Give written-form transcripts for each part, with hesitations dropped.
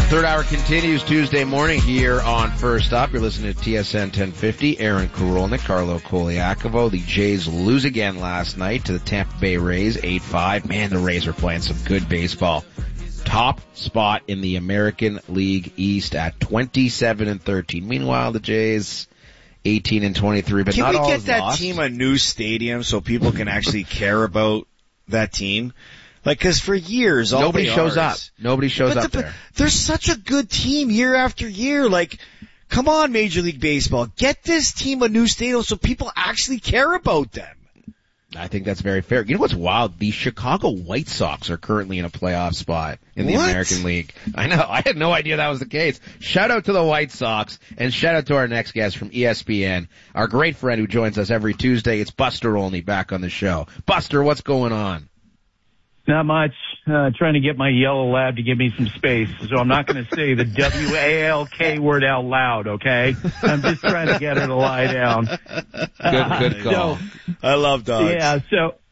Third hour continues Tuesday morning here on First Up. You're listening to TSN 1050. Aaron Karolnik, Carlo Koliakovo. The Jays lose again last night to the Tampa Bay Rays, 8-5. Man, the Rays are playing some good baseball. Top spot in the American League East at 27-13. Meanwhile, the Jays 18-23, but not all is lost. Can we get that team a new stadium so people can actually care about that team? Like, cause for years, nobody shows up. Nobody shows up there. They're such a good team year after year. Like, come on, Major League Baseball. Get this team a new stadium so people actually care about them. I think that's very fair. You know what's wild? The Chicago White Sox are currently in a playoff spot in the American League. I know. I had no idea that was the case. Shout out to the White Sox, and shout out to our next guest from ESPN, our great friend who joins us every Tuesday. It's Buster Olney back on the show. Buster, what's going on? Not much. Trying to get my yellow lab to give me some space, so I'm not going to say the W-A-L-K word out loud, okay? I'm just trying to get her to lie down. Good call. I love dogs. Yeah,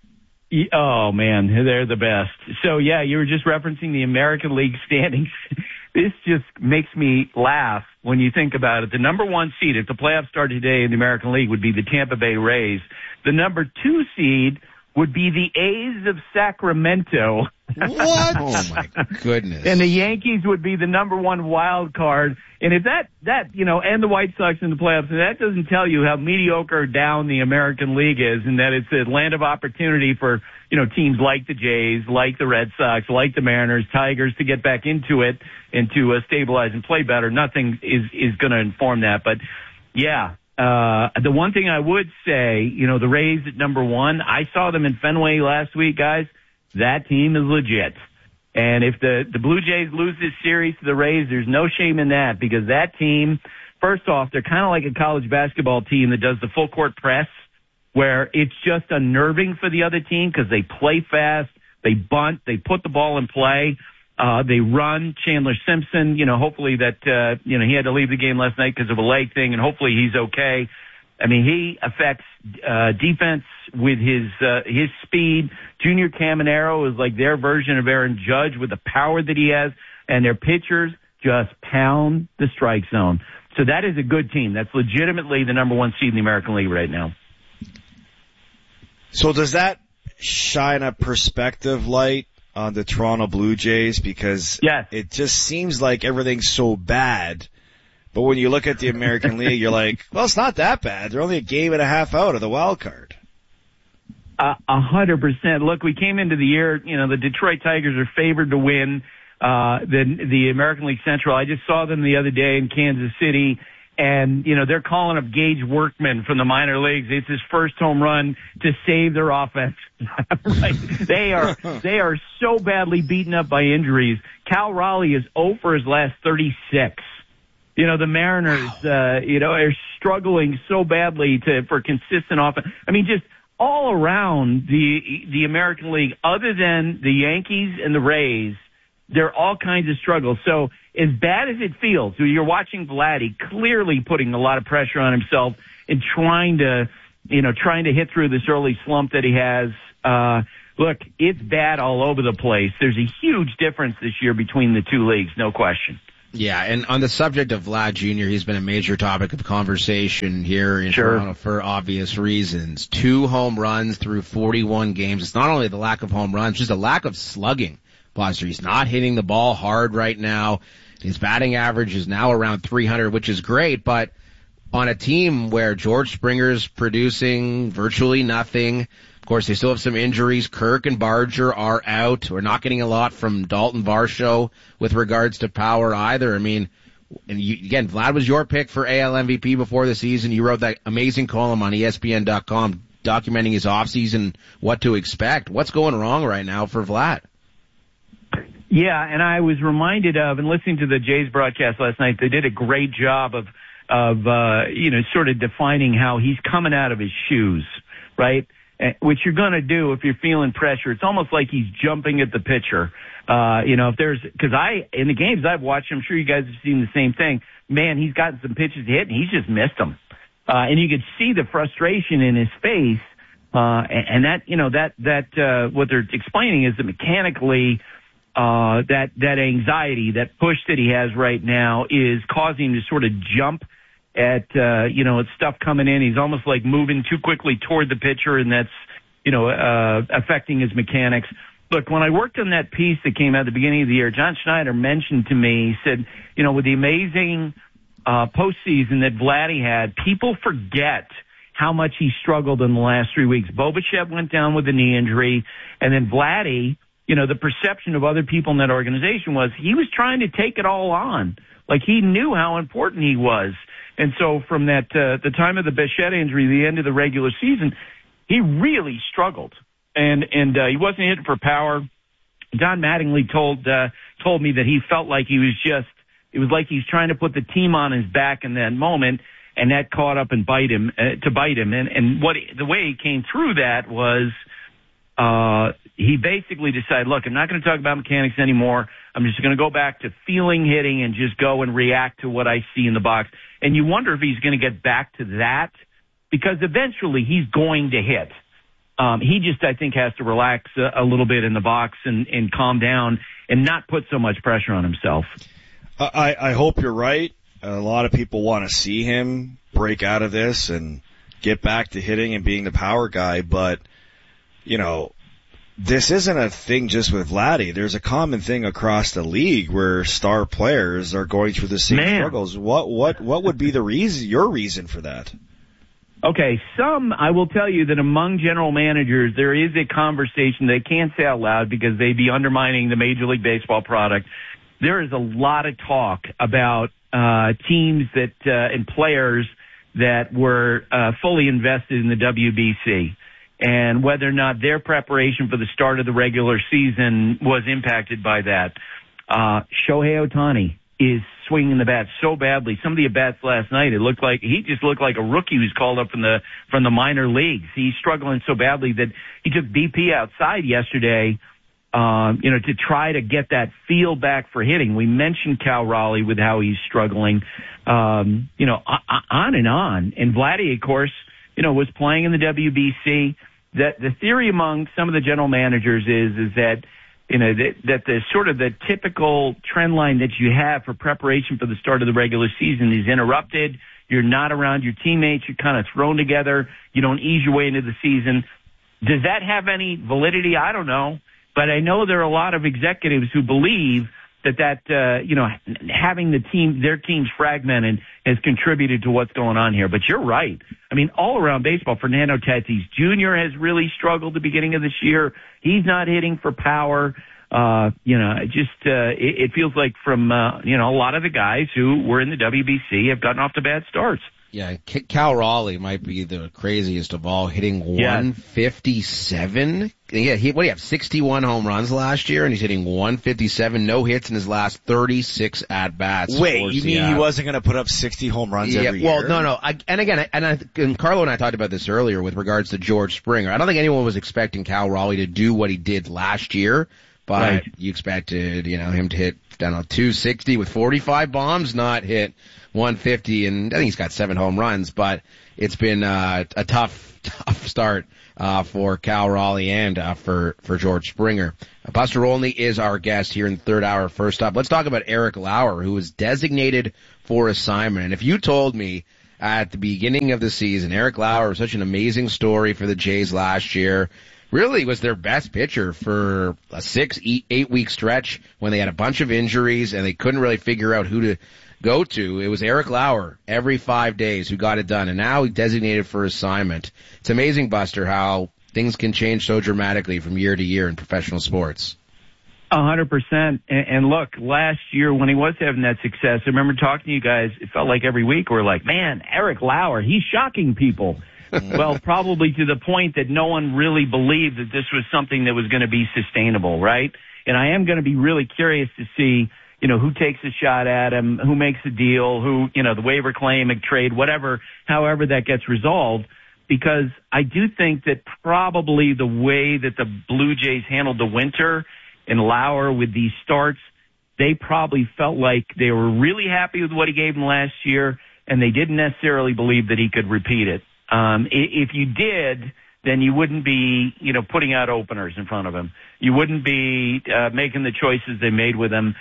oh man, they're the best. So yeah, you were just referencing the American League standings. This just makes me laugh when you think about it. The number one seed, if the playoffs started today in the American League, would be the Tampa Bay Rays. The number 2 seed would be the A's of Sacramento. What? Oh my goodness. And the Yankees would be the number 1 wild card. And if that, and the White Sox in the playoffs, and that doesn't tell you how mediocre down the American League is, and that it's a land of opportunity for, teams like the Jays, like the Red Sox, like the Mariners, Tigers to get back into it and to stabilize and play better. Nothing is going to inform that. But yeah. The one thing I would say, the Rays at number 1, I saw them in Fenway last week, guys. That team is legit. And if the Blue Jays lose this series to the Rays, there's no shame in that, because that team, first off, they're kind of like a college basketball team that does the full court press, where it's just unnerving for the other team because they play fast, they bunt, they put the ball in play. They run. Chandler Simpson, hopefully that, he had to leave the game last night because of a leg thing, and hopefully he's okay. I mean, he affects defense with his speed. Junior Caminero is like their version of Aaron Judge with the power that he has, and their pitchers just pound the strike zone. So that is a good team. That's legitimately the number 1 seed in the American League right now. So does that shine a perspective light on the Toronto Blue Jays? Because it just seems like everything's so bad. But when you look at the American League, you're like, well, it's not that bad. They're only a game and a half out of the wild card. 100%. Look, we came into the year, the Detroit Tigers are favored to win the American League Central. I just saw them the other day in Kansas City. And, they're calling up Gage Workman from the minor leagues. It's his first home run to save their offense. Right? They are so badly beaten up by injuries. Cal Raleigh is 0 for his last 36. The Mariners, are struggling so badly for consistent offense. I mean, just all around the American League, other than the Yankees and the Rays, there are all kinds of struggles. So as bad as it feels, so you're watching Vladdy clearly putting a lot of pressure on himself and trying to hit through this early slump that he has. Look, it's bad all over the place. There's a huge difference this year between the two leagues, no question. Yeah, and on the subject of Vlad Jr., he's been a major topic of conversation here in Toronto for obvious reasons. 2 home runs through 41 games. It's not only the lack of home runs, just a lack of slugging. Buster, he's not hitting the ball hard right now. His batting average is now around 300, which is great, but on a team where George Springer's producing virtually nothing, of course, they still have some injuries. Kirk and Barger are out. We're not getting a lot from Dalton Varsho with regards to power either. I mean, and again, Vlad was your pick for AL MVP before the season. You wrote that amazing column on ESPN.com documenting his offseason, what to expect. What's going wrong right now for Vlad? Yeah, and I was reminded of, and listening to the Jays broadcast last night, they did a great job of sort of defining how he's coming out of his shoes, right? Which you're going to do if you're feeling pressure. It's almost like he's jumping at the pitcher. Because in the games I've watched, I'm sure you guys have seen the same thing. Man, he's gotten some pitches to hit and he's just missed them. And you could see the frustration in his face. And what they're explaining is that mechanically, that anxiety, that push that he has right now is causing him to sort of jump at stuff coming in. He's almost like moving too quickly toward the pitcher, and that's, affecting his mechanics. Look, when I worked on that piece that came out at the beginning of the year, John Schneider mentioned to me, he said, with the amazing postseason that Vladdy had, people forget how much he struggled in the last 3 weeks. Bobachev went down with a knee injury, and then Vladdy, the perception of other people in that organization was he was trying to take it all on. Like, he knew how important he was. And so from that, the time of the Bichette injury, the end of the regular season, he really struggled. And he wasn't hitting for power. Don Mattingly told me that he felt like it was like he's trying to put the team on his back in that moment, and that caught up and bite him. And the way he came through that was, he basically decided, look, I'm not going to talk about mechanics anymore. I'm just going to go back to feeling hitting and just go and react to what I see in the box. And you wonder if he's going to get back to that, because eventually he's going to hit. He just, I think, has to relax a little bit in the box and calm down and not put so much pressure on himself. I hope you're right. A lot of people want to see him break out of this and get back to hitting and being the power guy, but, this isn't a thing just with Vladdy. There's a common thing across the league where star players are going through the same struggles. What would be your reason for that? Okay, I will tell you that among general managers, there is a conversation they can't say out loud because they'd be undermining the Major League Baseball product. There is a lot of talk about teams and players that were fully invested in the WBC, and whether or not their preparation for the start of the regular season was impacted by that. Shohei Ohtani is swinging the bat so badly. Some of the at-bats last night, he just looked like a rookie who's called up from the minor leagues. He's struggling so badly that he took BP outside yesterday, to try to get that feel back for hitting. We mentioned Cal Raleigh with how he's struggling, on and on. And Vladdy, of course, was playing in the WBC. That the theory among some of the general managers is that, that the sort of the typical trend line that you have for preparation for the start of the regular season is interrupted. You're not around your teammates. You're kind of thrown together. You don't ease your way into the season. Does that have any validity? I don't know. But I know there are a lot of executives who believe that having their teams fragmented has contributed to what's going on here. But you're right. I mean, all around baseball, Fernando Tatis Jr. has really struggled the beginning of this year. He's not hitting for power. It feels like from, a lot of the guys who were in the WBC have gotten off to bad starts. Yeah, Cal Raleigh might be the craziest of all, hitting 157. Yeah, he have 61 home runs last year, and he's hitting 157, no hits in his last 36 at-bats. Wait, you mean he wasn't going to put up 60 home runs every year? Well, no. And Carlo and I talked about this earlier with regards to George Springer. I don't think anyone was expecting Cal Raleigh to do what he did last year, but you expected, him to hit, 260 with 45 bombs, not hit 150, and I think he's got 7 home runs, but it's been a tough start for Cal Raleigh and for George Springer. Buster Olney is our guest here in the third hour. First up, let's talk about Eric Lauer, who was designated for assignment. And if you told me at the beginning of the season, Eric Lauer was such an amazing story for the Jays last year, really was their best pitcher for a 6-8 week stretch when they had a bunch of injuries and they couldn't really figure out who to go to. It was Eric Lauer every 5 days who got it done, and now he's designated for assignment. It's amazing, Buster, how things can change so dramatically from year to year in professional sports. 100%. And look, last year when he was having that success, I remember talking to you guys, it felt like every week we're like, man, Eric Lauer, he's shocking people. Well, probably to the point that no one really believed that this was something that was going to be sustainable, right? And I am going to be really curious to see, who takes a shot at him, who makes a deal, who, the waiver claim, a trade, whatever, however that gets resolved, because I do think that probably the way that the Blue Jays handled the winter and Lauer with these starts, they probably felt like they were really happy with what he gave them last year, and they didn't necessarily believe that he could repeat it. If you did, then you wouldn't be, putting out openers in front of him. You wouldn't be making the choices they made with him.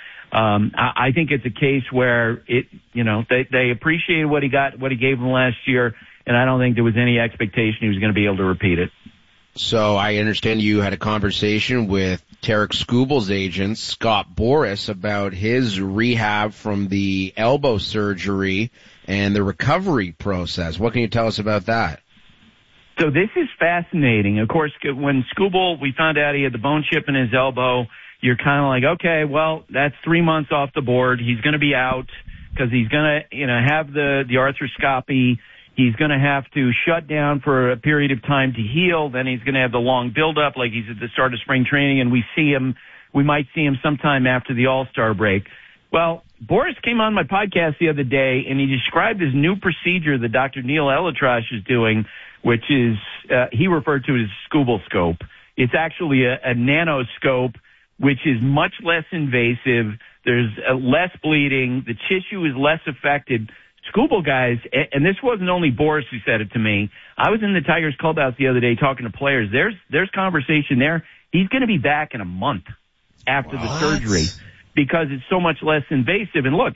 I think it's a case where they appreciated what he gave them last year, and I don't think there was any expectation he was going to be able to repeat it. So I understand you had a conversation with Tarik Skubal's agent, Scott Boras, about his rehab from the elbow surgery and the recovery process. What can you tell us about that? So this is fascinating. Of course, when Skubal, we found out he had the bone chip in his elbow, you're kind of like, okay, well, that's 3 months off the board. He's going to be out because he's going to, have the arthroscopy. He's going to have to shut down for a period of time to heal. Then he's going to have the long build-up, like he's at the start of spring training, and we might see him sometime after the All-Star break. Well, Boras came on my podcast the other day, and he described his new procedure that Dr. Neil ElAttrache is doing, which is, he referred to it as Skubal scope. It's actually a nanoscope, which is much less invasive. There's less bleeding. The tissue is less affected. Skubal guys, and this wasn't only Boras who said it to me. I was in the Tigers clubhouse the other day talking to players. There's conversation there. He's going to be back in a month after the surgery because it's so much less invasive. And look,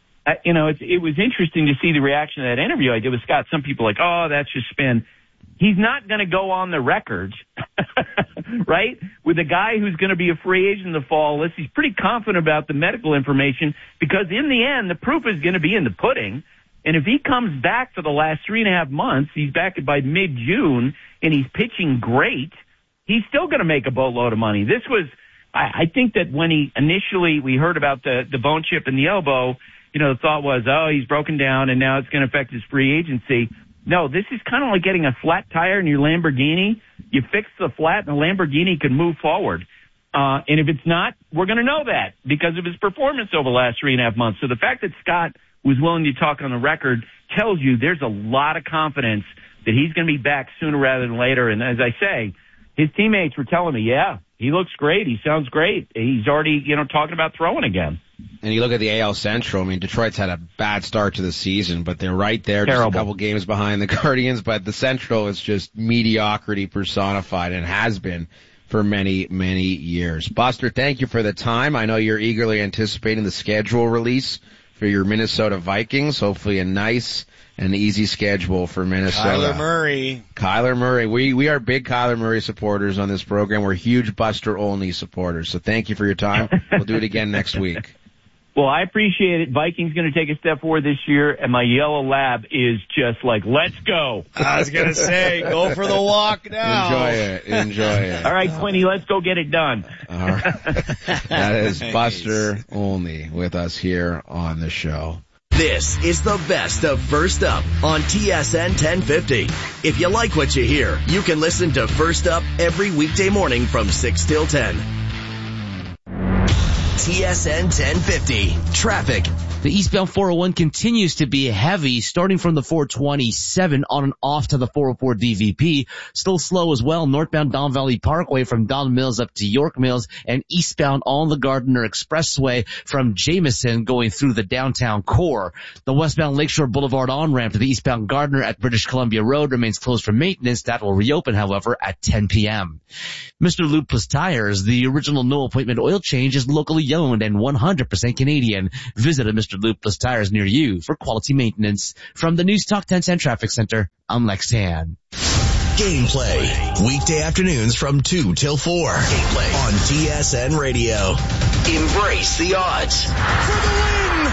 it was interesting to see the reaction to that interview I did with Scott. Some people like, oh, that's just spin. He's not going to go on the record, right, with a guy who's going to be a free agent in the fall. He's pretty confident about the medical information because in the end, the proof is going to be in the pudding. And if he comes back for the last 3.5 months, he's back by mid-June, and he's pitching great, he's still going to make a boatload of money. This was, I think that when we heard about the bone chip in the elbow, the thought was, oh, he's broken down, and now it's going to affect his free agency. No, this is kind of like getting a flat tire in your Lamborghini. You fix the flat, and the Lamborghini can move forward. And if it's not, we're going to know that because of his performance over the last 3.5 months. So the fact that Scott was willing to talk on the record tells you there's a lot of confidence that he's going to be back sooner rather than later. And as I say, his teammates were telling me, yeah, he looks great. He sounds great. He's already, talking about throwing again. And you look at the AL Central, Detroit's had a bad start to the season, but they're right there, Terrible. Just a couple games behind the Guardians. But the Central is just mediocrity personified and has been for many, many years. Buster, thank you for the time. I know you're eagerly anticipating the schedule release for your Minnesota Vikings. Hopefully a nice and easy schedule for Minnesota. Kyler Murray. We are big Kyler Murray supporters on this program. We're huge Buster Olney supporters. So thank you for your time. We'll do it again next week. Well, I appreciate it. Vikings going to take a step forward this year, and my yellow lab is just like, let's go. I was going to say, go for the walk now. Enjoy it. All right, Quinny, let's go get it done. All right. That is Buster Olney with us here on the show. This is the best of First Up on TSN 1050. If you like what you hear, you can listen to First Up every weekday morning from 6 till 10. TSN 1050. Traffic. The eastbound 401 continues to be heavy, starting from the 427 on and off to the 404 DVP. Still slow as well, northbound Don Valley Parkway from Don Mills up to York Mills, and eastbound on the Gardiner Expressway from Jameson going through the downtown core. The westbound Lakeshore Boulevard on-ramp to the eastbound Gardiner at British Columbia Road remains closed for maintenance. That will reopen, however, at 10 p.m. Mr. Lube Plus Tires, the original no-appointment oil change, is locally owned and 100% Canadian. Visit a Mr. Lube Plus Tires near you for quality maintenance. From the News Talk 1010 Traffic Center, I'm Lex Han. Gameplay. Weekday afternoons from 2 till 4. Gameplay on TSN Radio. Embrace the odds. For the win!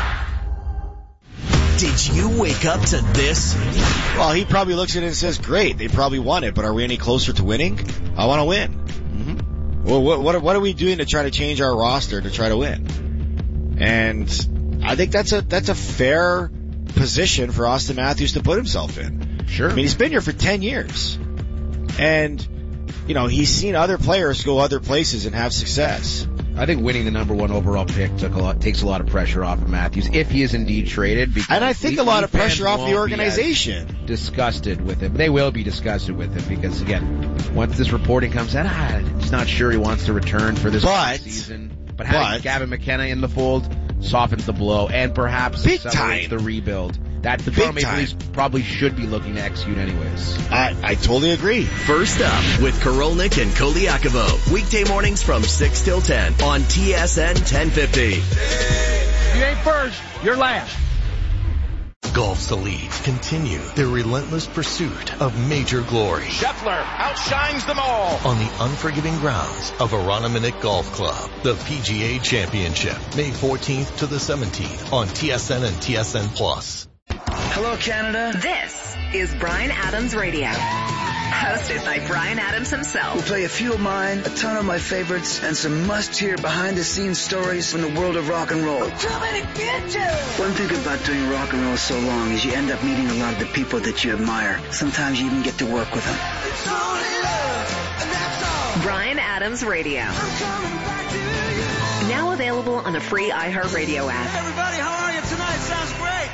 Did you wake up to this? Well, he probably looks at it and says, great, they probably won it, but are we any closer to winning? I want to win. Mm-hmm. Well, what are we doing to try to change our roster to try to win? And I think that's a fair position for Austin Matthews to put himself in. Sure. I mean, he's been here for 10 years. And, he's seen other players go other places and have success. I think winning the number 1 overall pick takes a lot of pressure off of Matthews if he is indeed traded. And I think a lot of pressure off the organization. Disgusted with him. They will be disgusted with him because, again, once this reporting comes out, he's not sure he wants to return for this season. But having Gavin McKenna in the fold softens the blow and perhaps accelerates the rebuild. that the Toronto Maple Leafs probably should be looking to execute anyways. I totally agree. First Up with Korolnik and Koliakovo. Weekday mornings from 6 till 10 on TSN 1050. If you ain't first, you're last. Golf's Elite continue their relentless pursuit of major glory. Scheffler outshines them all on the unforgiving grounds of Aroniminick Golf Club. The PGA Championship, May 14th to the 17th on TSN and TSN Plus. Hello, Canada. This is Bryan Adams Radio. Hosted by Bryan Adams himself. We'll play a few of mine, a ton of my favorites, and some must-hear behind-the-scenes stories from the world of rock and roll. Too many bitches! One thing about doing rock and roll so long is you end up meeting a lot of the people that you admire. Sometimes you even get to work with them. It's only love, and that's all. Bryan Adams Radio. I'm coming back to you. Now available on the free iHeartRadio app. Hey everybody, how are you tonight? Sounds great.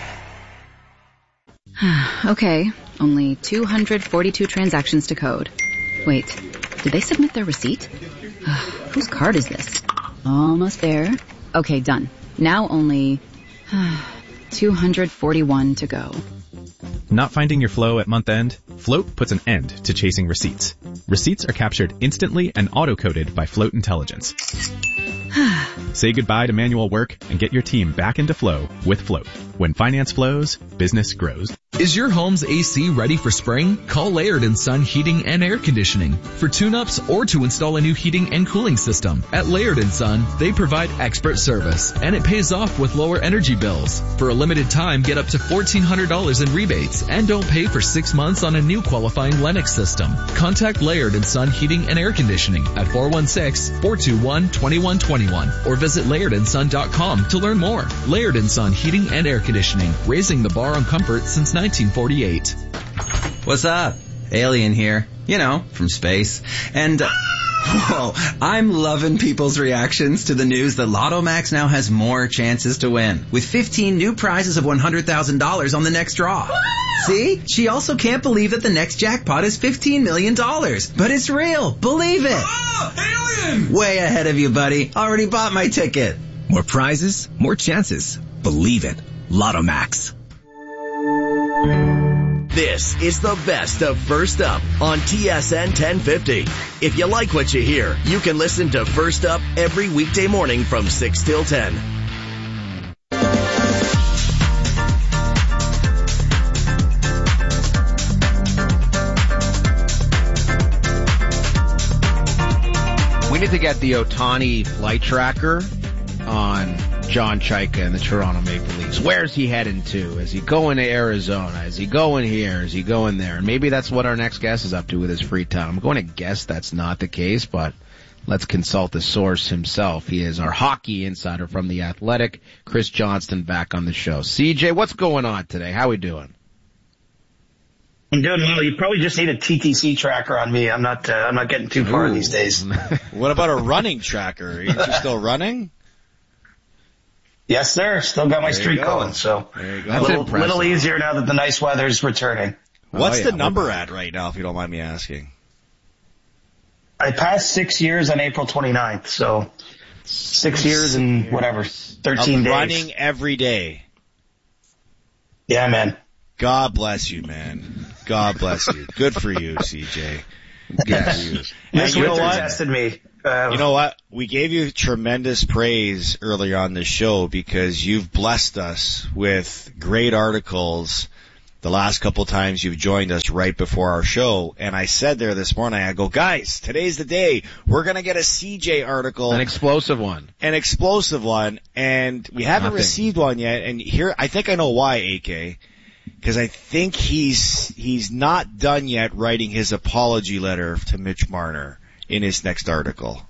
Okay, only 242 transactions to code. Wait, did they submit their receipt? Whose card is this? Almost there. Okay, done. Now only 241 to go. Not finding your flow at month end? Float puts an end to chasing receipts. Receipts are captured instantly and auto-coded by Float Intelligence. Say goodbye to manual work and get your team back into flow with Float. When finance flows, business grows. Is your home's AC ready for spring? Call Laird & Son Heating and Air Conditioning for tune-ups or to install a new heating and cooling system. At Laird & Son, they provide expert service, and it pays off with lower energy bills. For a limited time, get up to $1,400 in rebates and don't pay for 6 months on a new qualifying Lennox system. Contact Laird & Son Heating and Air Conditioning at 416-421-2121 or visit LairdandSon.com to learn more. Laird & Son Heating and Air Conditioning, raising the bar on comfort since 1948. What's up? Alien here. You know, from space. And, whoa, I'm loving people's reactions to the news that Lotto Max now has more chances to win, with 15 new prizes of $100,000 on the next draw. See? She also can't believe that the next jackpot is $15 million. But it's real. Believe it. Oh, alien! Way ahead of you, buddy. Already bought my ticket. More prizes, more chances. Believe it. Lotto Max. This is the best of First Up on TSN 1050. If you like what you hear, you can listen to First Up every weekday morning from 6 till 10. We need to get the Ohtani flight tracker on John Chaika and the Toronto Maple Leafs. Where's he heading to? Is he going to Arizona? Is he going here? Is he going there? And maybe that's what our next guest is up to with his free time. I'm going to guess that's not the case, but let's consult the source himself. He is our hockey insider from The Athletic, Chris Johnston, back on the show. CJ, what's going on today? How we doing? I'm doing well. You probably just need a TTC tracker on me. I'm not getting too far these days. What about a running tracker? Are you still running? Yes, sir. Still got my streak going, so a little easier now that the nice weather's returning. What's the number at right now, if you don't mind me asking? I passed 6 years on April 29th, so 6 years and whatever, 13 days. Running every day. Yeah, man. God bless you, man. God bless you. Good for you, CJ. Good for you. This winter tested me. You know what? We gave you tremendous praise earlier on the show because you've blessed us with great articles the last couple times you've joined us right before our show. And I said there this morning, I go, guys, today's the day. We're going to get a CJ article. An explosive one. And we haven't received one yet. And here, I think I know why, AK. Because I think he's not done yet writing his apology letter to Mitch Marner in his next article.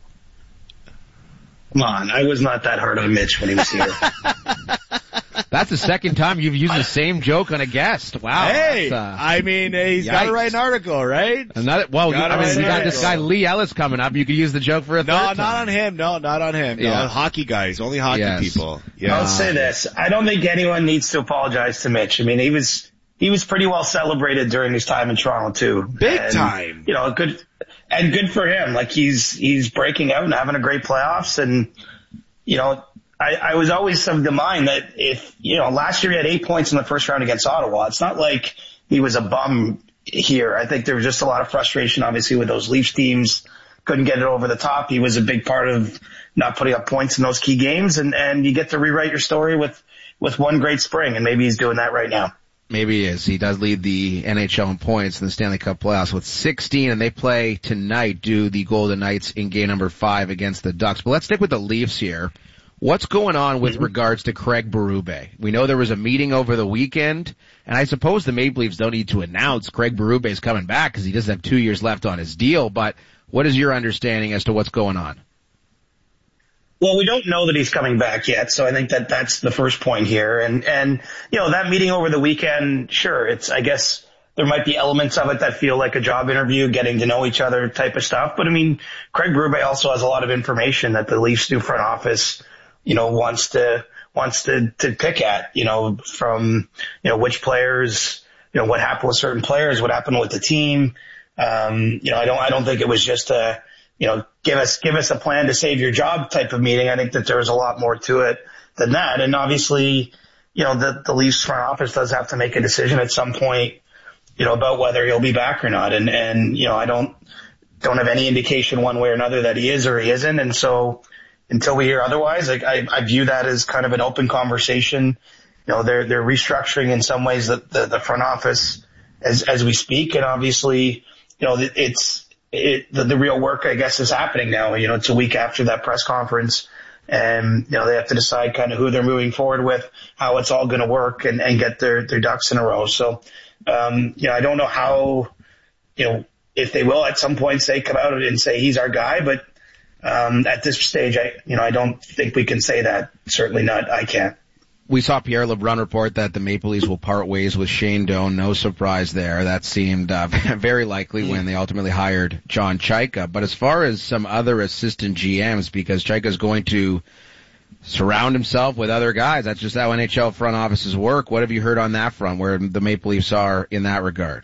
Come on, I was not that hard on Mitch when he was here. That's the second time you've used the same joke on a guest. Wow. Hey, he's got to write an article, right? We got this guy Lee Ellis coming up. You could use the joke for a third time. No, not on him. Yeah. No, hockey guys, only hockey people. Yeah. I'll say this. I don't think anyone needs to apologize to Mitch. I mean, he was pretty well celebrated during his time in Toronto too. Big time. You know, good for him. Like he's breaking out and having a great playoffs, and you know, I was always of the mind that if, last year he had 8 points in the first round against Ottawa. It's not like he was a bum here. I think there was just a lot of frustration, obviously, with those Leafs teams. Couldn't get it over the top. He was a big part of not putting up points in those key games, and you get to rewrite your story with one great spring, and maybe he's doing that right now. Maybe he is. He does lead the NHL in points in the Stanley Cup playoffs with 16, and they play tonight, the Golden Knights in game number 5 against the Ducks. But let's stick with the Leafs here. What's going on with regards to Craig Berube? We know there was a meeting over the weekend, and I suppose the Maple Leafs don't need to announce Craig Berube is coming back because he doesn't have 2 years left on his deal, but what is your understanding as to what's going on? Well, we don't know that he's coming back yet, so I think that's the first point here. And that meeting over the weekend, sure, I guess there might be elements of it that feel like a job interview, getting to know each other type of stuff. But I mean, Craig Berube also has a lot of information that the Leafs new front office, wants to pick at, from, which players, what happened with certain players, what happened with the team. I don't think it was just a, give us a plan to save your job type of meeting. I think that there's a lot more to it than that. And obviously, the Leafs front office does have to make a decision at some point, about whether he'll be back or not. And I don't have any indication one way or another that he is or he isn't. And so until we hear otherwise, I view that as kind of an open conversation. They're restructuring in some ways the front office as we speak. And obviously, the real work, I guess, is happening now. It's a week after that press conference, and they have to decide kind of who they're moving forward with, how it's all going to work, and get their ducks in a row. So, I don't know how, if they will at some point come out and say he's our guy, but at this stage, I don't think we can say that. Certainly not. I can't. We saw Pierre LeBrun report that the Maple Leafs will part ways with Shane Doan. No surprise there. That seemed very likely when they ultimately hired John Chayka. But as far as some other assistant GMs, because Chayka's going to surround himself with other guys, that's just how NHL front offices work. What have you heard on that front, where the Maple Leafs are in that regard?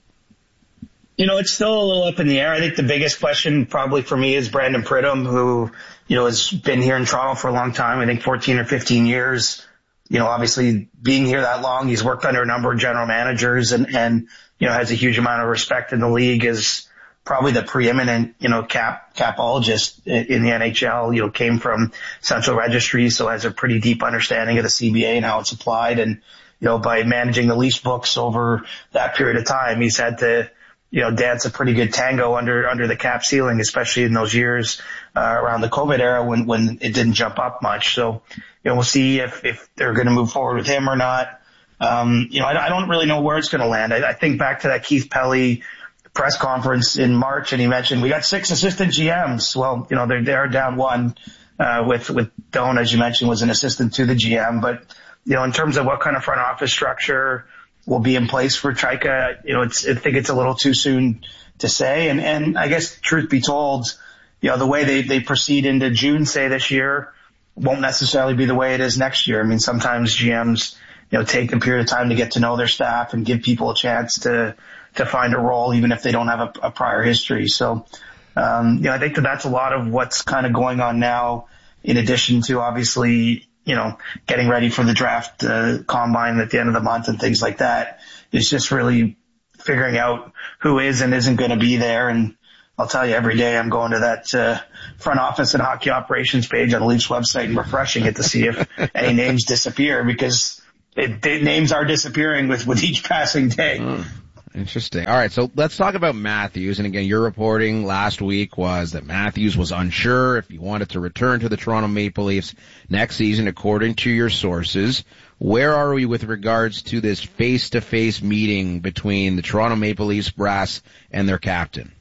It's still a little up in the air. I think the biggest question probably for me is Brandon Pridham, who, has been here in Toronto for a long time. I think 14 or 15 years. Obviously being here that long, he's worked under a number of general managers and has a huge amount of respect in the league, is probably the preeminent, capologist in the NHL, came from Central Registry, so has a pretty deep understanding of the CBA and how it's applied. And, by managing the Leafs books over that period of time, he's had to, dance a pretty good tango under the cap ceiling, especially in those years, around the COVID era when it didn't jump up much. So, we'll see if they're going to move forward with him or not. I don't really know where it's going to land. I think back to that Keith Pelly press conference in March, and he mentioned we got 6 assistant GMs. Well, they are down one, with Doan, as you mentioned, was an assistant to the GM. But, in terms of what kind of front office structure will be in place for Chayka, I think it's a little too soon to say. And I guess truth be told, the way they proceed into June, say this year, won't necessarily be the way it is next year. I mean, sometimes GMs, take a period of time to get to know their staff and give people a chance to find a role, even if they don't have a prior history. So, I think that's a lot of what's kind of going on now, in addition to obviously, getting ready for the draft, combine at the end of the month and things like that. It's just really figuring out who is and isn't going to be there. And I'll tell you, every day I'm going to that front office and hockey operations page on the Leafs website and refreshing it to see if any names disappear, because names are disappearing with each passing day. Interesting. All right, so let's talk about Matthews. And again, your reporting last week was that Matthews was unsure if he wanted to return to the Toronto Maple Leafs next season, according to your sources. Where are we with regards to this face-to-face meeting between the Toronto Maple Leafs brass and their captain?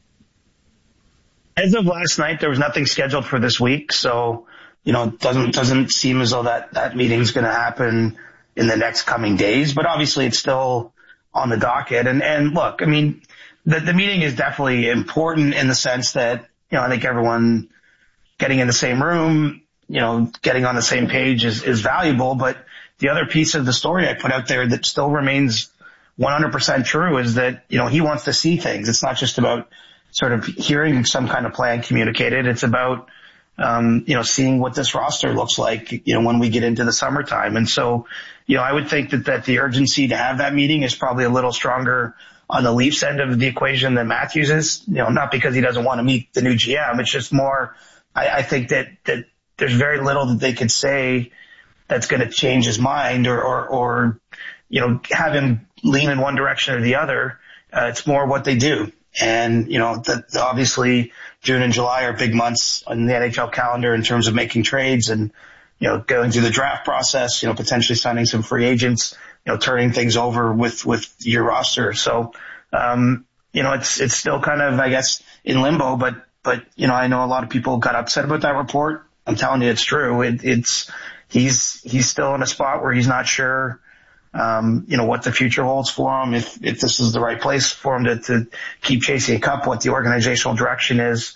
As of last night, there was nothing scheduled for this week, so, it doesn't seem as though that meeting's going to happen in the next coming days. But obviously, it's still on the docket. And look, I mean, the meeting is definitely important in the sense that, I think everyone getting in the same room, getting on the same page is valuable. But the other piece of the story I put out there that still remains 100% true is that, he wants to see things. It's not just about sort of hearing some kind of plan communicated. It's about, seeing what this roster looks like, when we get into the summertime. And so, I would think that the urgency to have that meeting is probably a little stronger on the Leafs end of the equation than Matthews is, not because he doesn't want to meet the new GM. It's just more, I think that there's very little that they could say that's going to change his mind or have him lean in one direction or the other. It's more what they do. And, obviously June and July are big months on the NHL calendar in terms of making trades and, going through the draft process, potentially signing some free agents, turning things over with your roster. So, it's still kind of, I guess, in limbo, but, I know a lot of people got upset about that report. I'm telling you, it's true. He's still in a spot where he's not sure, what the future holds for him, if this is the right place for him to keep chasing a cup, what the organizational direction is.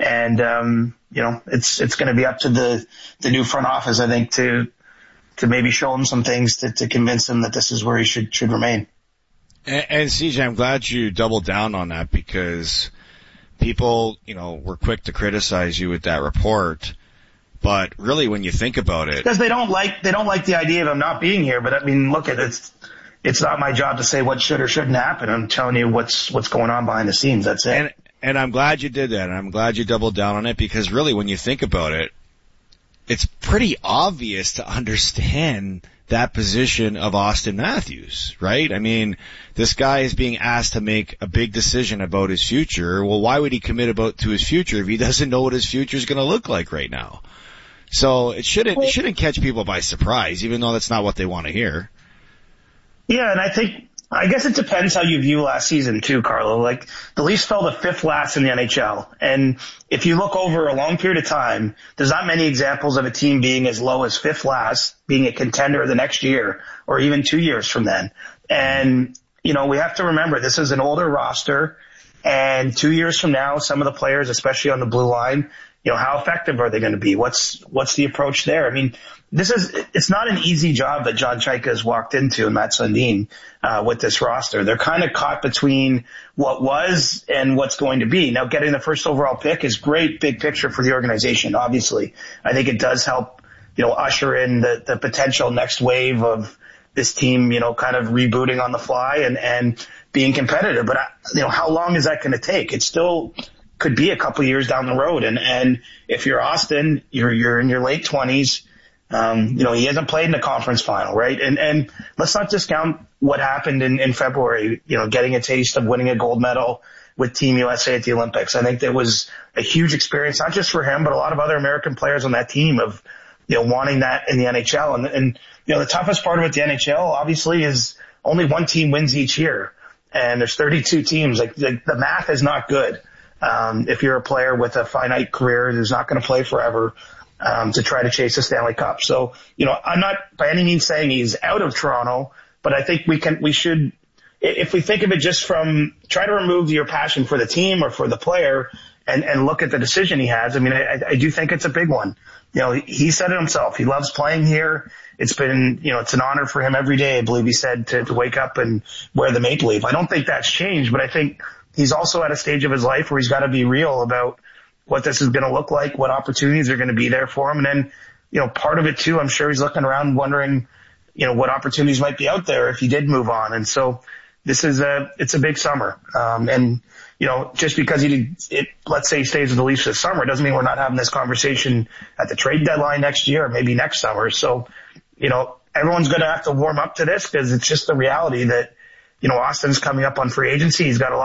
And, it's going to be up to the new front office, I think, to maybe show him some things to convince him that this is where he should remain. And CJ, I'm glad you doubled down on that because people, were quick to criticize you with that report. But really, when you think about it, because they don't like the idea of him not being here. But I mean, look at it. It's not my job to say what should or shouldn't happen. I'm telling you what's going on behind the scenes. That's it. And I'm glad you did that. And I'm glad you doubled down on it because really, when you think about it, it's pretty obvious to understand that position of Auston Matthews, right? I mean, this guy is being asked to make a big decision about his future. Well, why would he commit to his future if he doesn't know what his future is going to look like right now? So it shouldn't catch people by surprise, even though that's not what they want to hear. Yeah, and I guess it depends how you view last season too, Carlo. Like, the Leafs fell to fifth last in the NHL. And if you look over a long period of time, there's not many examples of a team being as low as fifth last, being a contender the next year or even 2 years from then. And, we have to remember this is an older roster. And 2 years from now, some of the players, especially on the blue line, how effective are they going to be? What's the approach there? I mean, it's not an easy job that John Chayka has walked into and Matt Sundin, with this roster. They're kind of caught between what was and what's going to be. Now, getting the first overall pick is great big picture for the organization, obviously. I think it does help, usher in the potential next wave of this team, kind of rebooting on the fly and being competitive. But, how long is that going to take? It still could be a couple years down the road. And if you're Auston, you're in your late 20s. He hasn't played in the conference final, right? And let's not discount what happened in February, getting a taste of winning a gold medal with Team USA at the Olympics. I think that was a huge experience, not just for him, but a lot of other American players on that team of, wanting that in the NHL. And the toughest part about the NHL, obviously, is only one team wins each year. And there's 32 teams. Like, the math is not good. If you're a player with a finite career who's not going to play forever, to try to chase a Stanley Cup. So, I'm not by any means saying he's out of Toronto, but I think we should, if we think of it just from try to remove your passion for the team or for the player and look at the decision he has. I mean, I do think it's a big one. He said it himself. He loves playing here. It's been, it's an honor for him every day, I believe he said, to wake up and wear the Maple Leaf. I don't think that's changed, but I think he's also at a stage of his life where he's got to be real about what this is going to look like, what opportunities are going to be there for him. And then, part of it too, I'm sure he's looking around wondering, what opportunities might be out there if he did move on. And so it's a big summer. And, just because let's say he stays with the Leafs this summer, doesn't mean we're not having this conversation at the trade deadline next year or maybe next summer. So, everyone's going to have to warm up to this because it's just the reality that, Austin's coming up on free agency. He's got a lot